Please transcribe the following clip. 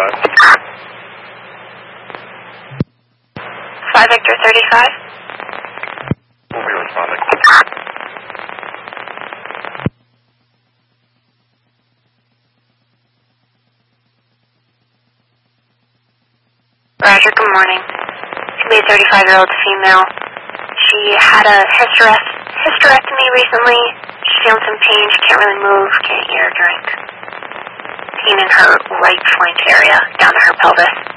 5 Victor 35. We'll be responding. Roger, good morning. She be a 35-year-old female. She had a hysterectomy recently. She's feeling some pain. She can't really move, can't eat or drink. Pain in her right flank area, down to her pelvis.